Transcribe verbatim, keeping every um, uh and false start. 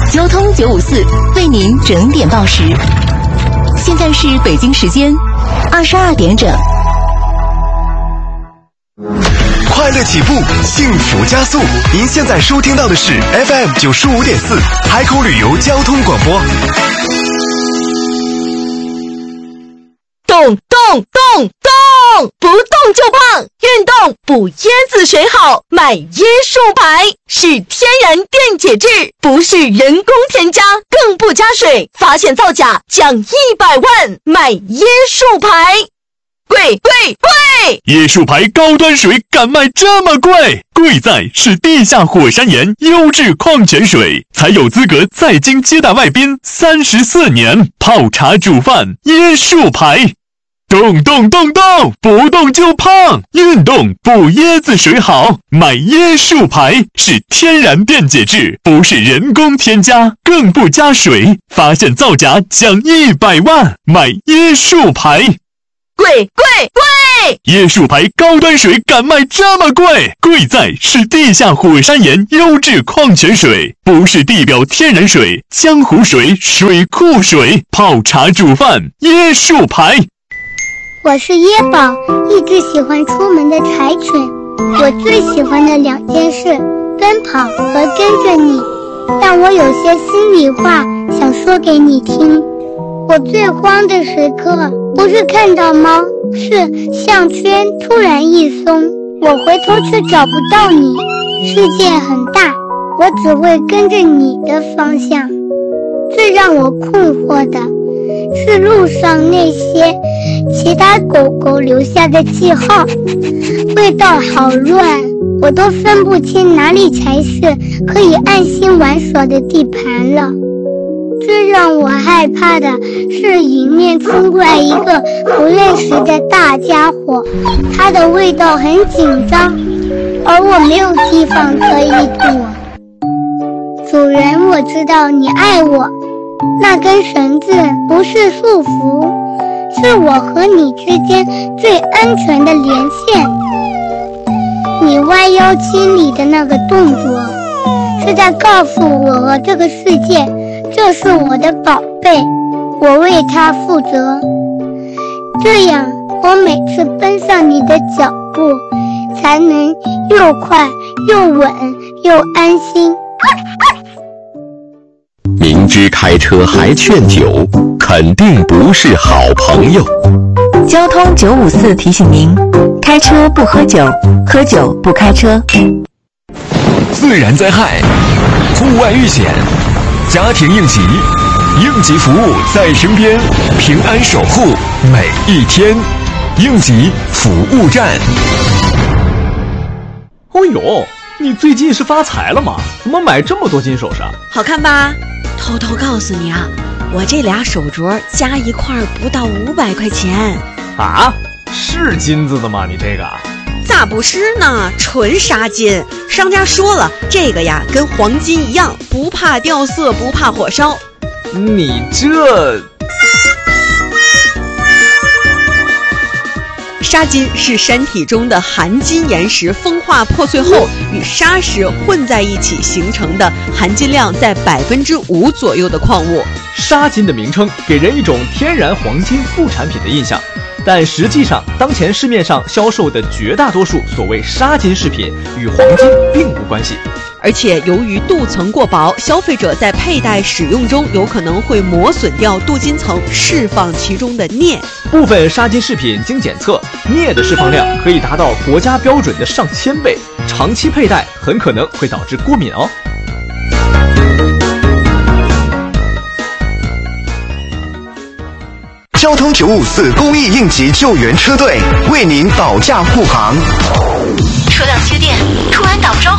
交通九五四为您整点报时。现在是北京时间二十二点整。 快乐起步，幸福加速。您现在收听到的是 F M 九十五点四海口旅游交通广播。 动动动动，不动就胖，运动补椰子水好，买椰树牌是天然电解质，不是人工添加，更不加水，发现造假奖一百万，买椰树牌。贵贵贵！ 椰树牌高端水敢卖这么贵？贵在是地下火山岩优质矿泉水，才有资格在京接待外宾三十四年，泡茶煮饭椰树牌。动动动动，不动就胖，运动补椰子水好，买椰树牌是天然电解质，不是人工添加，更不加水，发现造假奖一百万，买椰树牌。 贵贵贵！ 椰树牌高端水敢卖这么贵？贵在是地下火山岩优质矿泉水，不是地表天然水、江湖水、水库水，泡茶煮饭椰树牌。 我是椰宝，一直喜欢出门的柴犬。我最喜欢的两件事，奔跑和跟着你。但我有些心里话想说给你听。我最慌的时刻，不是看到猫，是项圈突然一松，我回头却找不到你。世界很大，我只会跟着你的方向。最让我困惑的是路上那些其他狗狗留下的记号，味道好乱，我都分不清哪里才是可以安心玩耍的地盘了。最让我害怕的是迎面冲过来一个不认识的大家伙，它的味道很紧张，而我没有地方可以躲。主人，我知道你爱我，那根绳子不是束缚，是我和你之间最安全的连线。你弯腰亲你的那个动作，是在告诉我和这个世界，这是我的宝贝，我为它负责。这样，我每次奔上你的脚步，才能又快又稳又安心。 明知开车还劝酒，肯定不是好朋友。 交通九五四提醒您：开车不喝酒，喝酒不开车。 自然灾害、户外遇险、家庭应急，应急服务在身边，平安守护每一天。应急服务站。 哦呦，你最近是发财了吗？怎么买这么多金首饰？ 好看吧？偷偷告诉你啊，我这俩手镯加一块不到五百块钱。 啊？是金子的吗？你这个？ 咋不是呢？纯纱金。商家说了，这个呀跟黄金一样，不怕掉色，不怕火烧。 你这…… 砂金是山体中的含金岩石风化破碎后与砂石混在一起形成的含金量在百分之五左右的矿物。 砂金的名称给人一种天然黄金副产品的印象，但实际上当前市面上销售的绝大多数所谓砂金饰品与黄金并无关系。 而且由于镀层过薄，消费者在佩戴使用中有可能会磨损掉镀金层，释放其中的镍。 部分砂金饰品经检测，镍的释放量可以达到国家标准的上千倍，长期佩戴很可能会导致过敏哦。 交通九五四公益应急救援车队为您保驾护航。 车辆缺电，突然导着